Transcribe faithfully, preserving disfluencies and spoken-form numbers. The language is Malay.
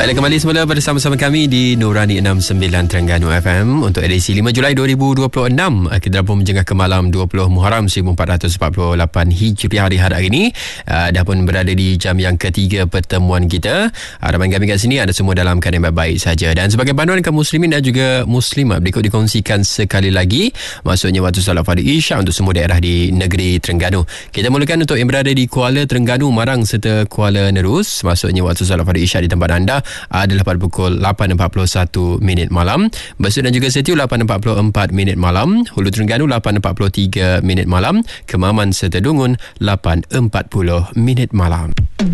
Baiklah, kembali semula bersama-sama kami di Nurani enam sembilan Terengganu F M untuk edisi lima Julai dua ribu dua puluh enam. Kita pun menjengah ke malam dua puluh Muharram seribu empat ratus empat puluh lapan Hijriah hari hari ini. Uh, dah pun berada di jam yang ketiga pertemuan kita. Harapan kami kat sini ada semua dalam keadaan baik-baik saja. Dan sebagai panduan kaum muslimin dan juga muslimat, berikut dikongsikan sekali lagi, maksudnya waktu solat Fardhu Isyak untuk semua daerah di negeri Terengganu. Kita mulakan untuk yang berada di Kuala Terengganu, Marang serta Kuala Nerus. Maksudnya waktu solat Fardhu Isyak di tempat anda adalah pada pukul lapan empat puluh satu minit malam. Besut dan juga Setiu lapan empat puluh empat minit malam. Hulu Terengganu lapan empat puluh tiga minit malam. Kemaman serta Dungun lapan empat puluh minit malam.